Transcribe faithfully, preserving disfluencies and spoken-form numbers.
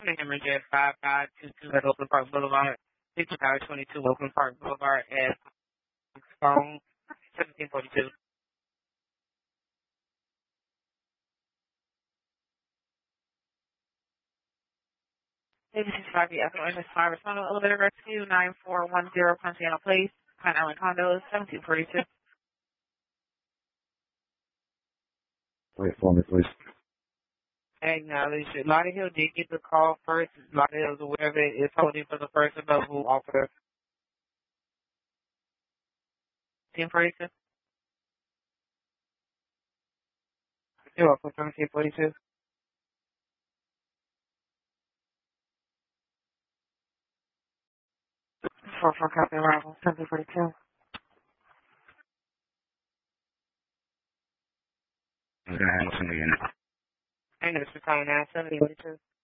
Henry J five five two two at Oakland Park Boulevard, fifty Tower twenty-two Oakland Park Boulevard at phone seventeen forty-two. This is five B F O M S five Respondent Elevator Rescue nine four one zero Pontiano Place, Pine Island Condos, seventeen forty-two. Wait for me, please. Acknowledge it. Lauderhill did get the call first. Lauderhill is aware of it. It's holding for the person but who offered ten forty-two. You're welcome, seventeen forty-two. four four copy arrival, seventeen forty-two. I'm gonna handle some again. I know it's calling now, seventeen forty-two.